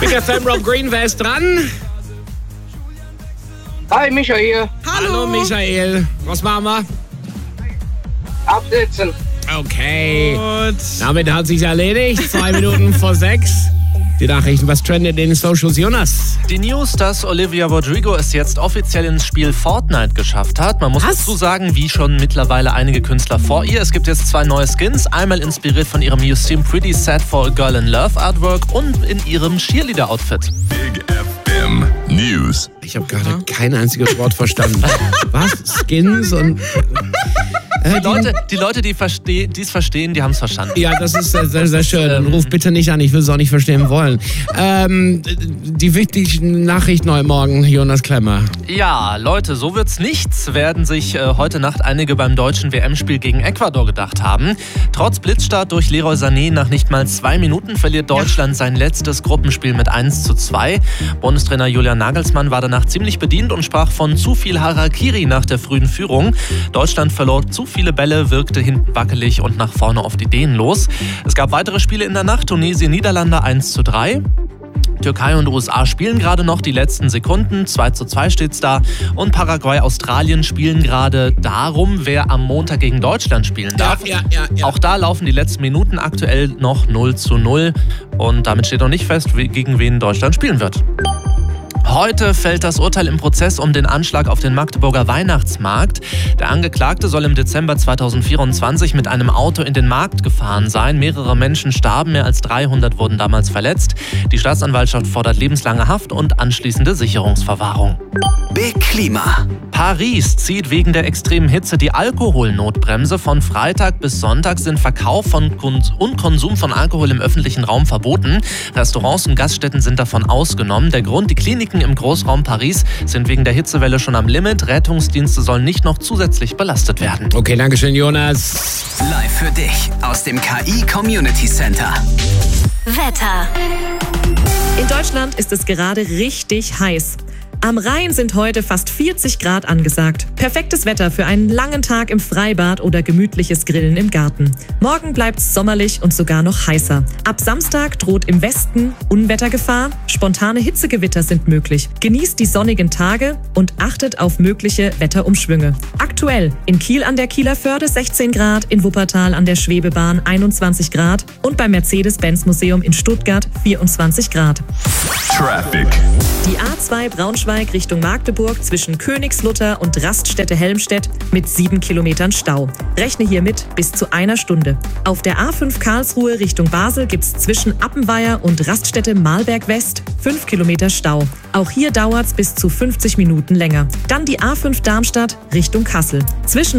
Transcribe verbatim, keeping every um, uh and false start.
Big F M, Rob Green, wer ist dran? Hi, Michael. Hallo, Michael. Was machen wir? Absitzen. Okay. Gut. Damit hat sich's erledigt. Zwei Minuten vor sechs. Die Nachrichten, was trendet in den Socials, Jonas? Die News, dass Olivia Rodrigo es jetzt offiziell ins Spiel Fortnite geschafft hat. Man muss Was? dazu sagen, wie schon mittlerweile einige Künstler vor ihr. Es gibt jetzt zwei neue Skins. Einmal inspiriert von ihrem You Seem Pretty Sad for a Girl in Love Artwork und in ihrem Cheerleader-Outfit. Big F M News. Ich habe gerade kein einziges Wort verstanden. Was? Skins und... Äh, Die Leute, die Leute, die verste- es verstehen, die haben es verstanden. Ja, das ist sehr, sehr, sehr schön. Dann ruf bitte nicht an, ich will es auch nicht verstehen wollen. Ähm, die wichtigsten Nachrichten heute Morgen, Jonas Klemmer. Ja, Leute, so wird's nichts, werden sich äh, heute Nacht einige beim deutschen W M-Spiel gegen Ecuador gedacht haben. Trotz Blitzstart durch Leroy Sané nach nicht mal zwei Minuten verliert Deutschland sein letztes Gruppenspiel mit eins zu zwei. Bundestrainer Julian Nagelsmann war danach ziemlich bedient und sprach von zu viel Harakiri nach der frühen Führung. Deutschland verlor zu viele Bälle, wirkte hinten wackelig und nach vorne oft ideenlos. Es gab weitere Spiele in der Nacht. Tunesien, Niederlande eins zu drei. Türkei und U S A spielen gerade noch die letzten Sekunden. zwei zu zwei steht's da. Und Paraguay, Australien spielen gerade darum, wer am Montag gegen Deutschland spielen darf. Ja, ja, ja. Auch da laufen die letzten Minuten aktuell noch null zu null. Und damit steht noch nicht fest, gegen wen Deutschland spielen wird. Heute fällt das Urteil im Prozess um den Anschlag auf den Magdeburger Weihnachtsmarkt. Der Angeklagte soll im Dezember zweitausendvierundzwanzig mit einem Auto in den Markt gefahren sein. Mehrere Menschen starben, mehr als dreihundert wurden damals verletzt. Die Staatsanwaltschaft fordert lebenslange Haft und anschließende Sicherungsverwahrung. Big Klima. Paris zieht wegen der extremen Hitze die Alkoholnotbremse. Von Freitag bis Sonntag sind Verkauf von Kons- und Konsum von Alkohol im öffentlichen Raum verboten. Restaurants und Gaststätten sind davon ausgenommen. Der Grund, die Kliniken im Großraum Paris sind wegen der Hitzewelle schon am Limit. Rettungsdienste sollen nicht noch zusätzlich belastet werden. Okay, danke schön, Jonas. Live für dich aus dem K I Community Center. Wetter. In Deutschland ist es gerade richtig heiß. Am Rhein sind heute fast vierzig Grad angesagt. Perfektes Wetter für einen langen Tag im Freibad oder gemütliches Grillen im Garten. Morgen bleibt's sommerlich und sogar noch heißer. Ab Samstag droht im Westen Unwettergefahr. Spontane Hitzegewitter sind möglich. Genießt die sonnigen Tage und achtet auf mögliche Wetterumschwünge. Aktuell in Kiel an der Kieler Förde sechzehn Grad, in Wuppertal an der Schwebebahn einundzwanzig Grad und beim Mercedes-Benz-Museum in Stuttgart vierundzwanzig Grad. Traffic. Die A zwei Braunschweig Richtung Magdeburg zwischen Königslutter und Raststätte-Helmstedt mit sieben Kilometern Stau. Rechne hiermit bis zu einer Stunde. Auf der A fünf Karlsruhe Richtung Basel gibt's zwischen Appenweier und Raststätte Mahlberg West fünf Kilometer Stau. Auch hier dauert's bis zu fünfzig Minuten länger. Dann die A fünf Darmstadt Richtung Kassel. Zwischen